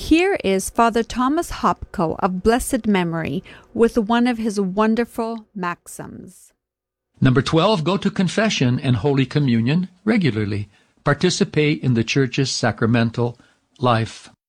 Here is Father Thomas Hopko of blessed memory with one of his wonderful maxims. Number 12, go to confession and Holy Communion regularly. Participate in the Church's sacramental life.